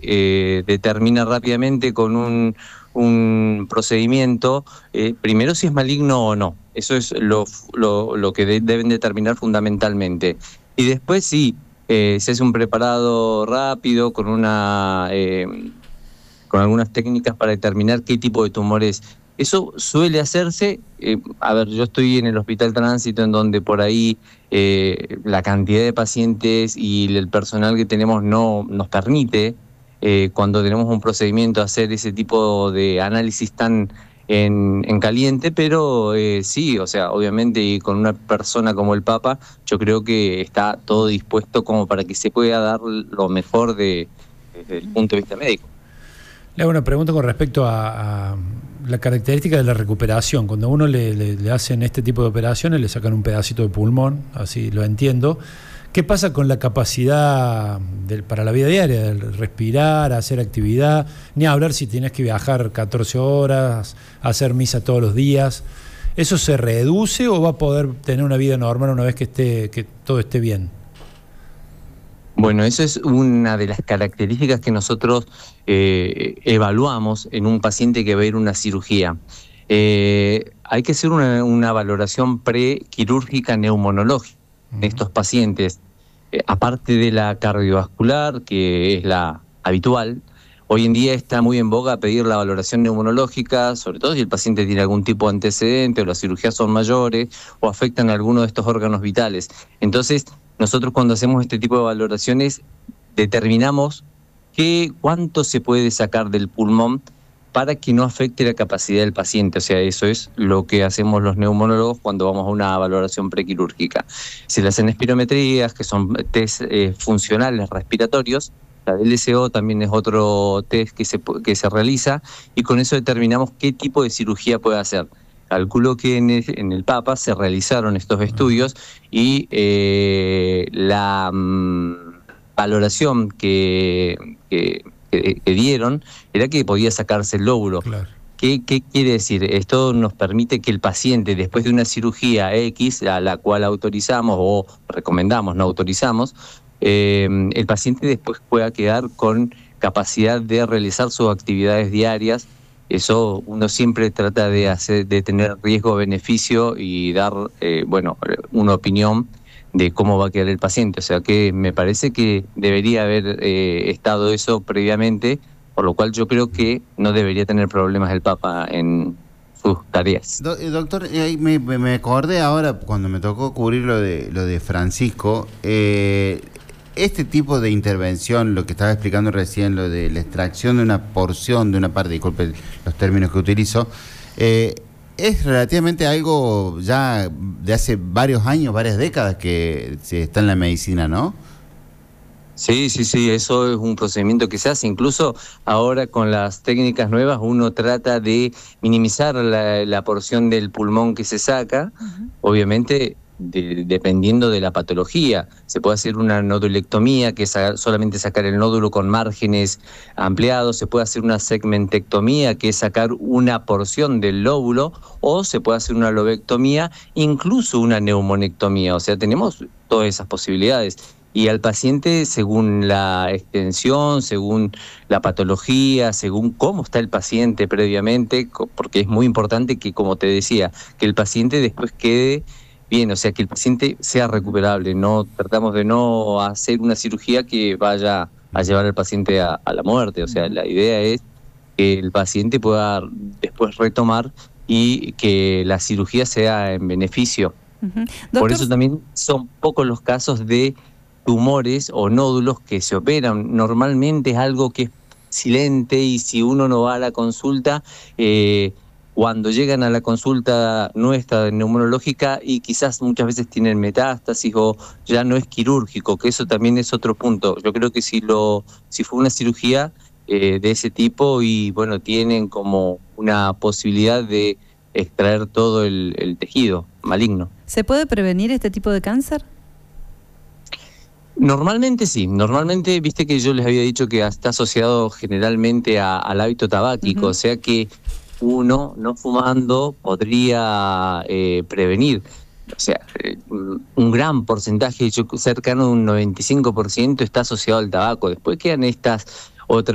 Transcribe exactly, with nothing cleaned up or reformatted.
eh, determina rápidamente con un, un procedimiento, eh, primero si es maligno o no. Eso es lo, lo, lo que de, deben determinar fundamentalmente. Y después sí, eh, se hace un preparado rápido con una... Eh, con algunas técnicas para determinar qué tipo de tumores. Eso suele hacerse, eh, a ver, yo estoy en el Hospital Tránsito, en donde por ahí eh, la cantidad de pacientes y el personal que tenemos no nos permite, eh, cuando tenemos un procedimiento, hacer ese tipo de análisis tan en, en caliente, pero eh, sí, o sea, obviamente, y con una persona como el Papa, yo creo que está todo dispuesto como para que se pueda dar lo mejor de, desde el punto de vista médico. Le hago una pregunta con respecto a, a la característica de la recuperación. Cuando a uno le, le, le hacen este tipo de operaciones, le sacan un pedacito de pulmón, así lo entiendo. ¿Qué pasa con la capacidad del, para la vida diaria, de respirar, hacer actividad? Ni hablar si tienes que viajar catorce horas, hacer misa todos los días. ¿Eso se reduce o va a poder tener una vida normal una vez que esté, que todo esté bien? Bueno, eso es una de las características que nosotros eh, evaluamos en un paciente que va a ir a una cirugía. Eh, hay que hacer una, una valoración prequirúrgica neumonológica en estos pacientes. Eh, aparte de la cardiovascular, que es la habitual, hoy en día está muy en boga pedir la valoración neumonológica, sobre todo si el paciente tiene algún tipo de antecedente o las cirugías son mayores o afectan a alguno de estos órganos vitales. Entonces, nosotros cuando hacemos este tipo de valoraciones determinamos qué, cuánto se puede sacar del pulmón para que no afecte la capacidad del paciente. O sea, eso es lo que hacemos los neumonólogos cuando vamos a una valoración prequirúrgica. Se le hacen espirometrías, que son test eh, funcionales respiratorios. La D L C O también es otro test que se, que se realiza, y con eso determinamos qué tipo de cirugía puede hacer. Calculo que en el, en el Papa se realizaron estos estudios y eh, la mmm, valoración que, que, que, que dieron era que podía sacarse el lóbulo. Claro. ¿Qué, ¿Qué quiere decir? Esto nos permite que el paciente, después de una cirugía X, a la cual autorizamos o recomendamos, no autorizamos, eh, el paciente después pueda quedar con capacidad de realizar sus actividades diarias. Eso uno siempre trata de hacer, de tener riesgo-beneficio y dar, eh, bueno, una opinión de cómo va a quedar el paciente. O sea que me parece que debería haber eh, estado eso previamente, por lo cual yo creo que no debería tener problemas el Papa en sus tareas. Do, doctor, eh, me, me acordé ahora cuando me tocó cubrir lo de, lo de Francisco. Eh, Este tipo de intervención, lo que estaba explicando recién, lo de la extracción de una porción de una parte, disculpe los términos que utilizo, eh, es relativamente algo ya de hace varios años, varias décadas que se está en la medicina, ¿no? Sí, sí, sí, eso es un procedimiento que se hace. Incluso ahora con las técnicas nuevas uno trata de minimizar la, la porción del pulmón que se saca. Uh-huh. Obviamente, De, dependiendo de la patología, se puede hacer una nodulectomía, que es solamente sacar el nódulo con márgenes ampliados, se puede hacer una segmentectomía, que es sacar una porción del lóbulo, o se puede hacer una lobectomía, incluso una neumonectomía. O sea, tenemos todas esas posibilidades. Y al paciente, según la extensión, según la patología, según cómo está el paciente previamente, porque es muy importante que, como te decía, que el paciente después quede bien, o sea, que el paciente sea recuperable. No tratamos de no hacer una cirugía que vaya a llevar al paciente a, a la muerte. O sea, la idea es que el paciente pueda después retomar y que la cirugía sea en beneficio. Uh-huh. Por eso también son pocos los casos de tumores o nódulos que se operan. Normalmente es algo que es silente, y si uno no va a la consulta, eh, cuando llegan a la consulta nuestra neumonológica y quizás muchas veces tienen metástasis o ya no es quirúrgico, que eso también es otro punto. Yo creo que si lo si fue una cirugía eh, de ese tipo y bueno, tienen como una posibilidad de extraer todo el, el tejido maligno. ¿Se puede prevenir este tipo de cáncer? Normalmente sí, normalmente viste que yo les había dicho que está asociado generalmente a, al hábito tabáquico, uh-huh. O sea que uno no fumando podría eh, prevenir. O sea, eh, un gran porcentaje, cercano a un noventa y cinco por ciento está asociado al tabaco. Después quedan estas otras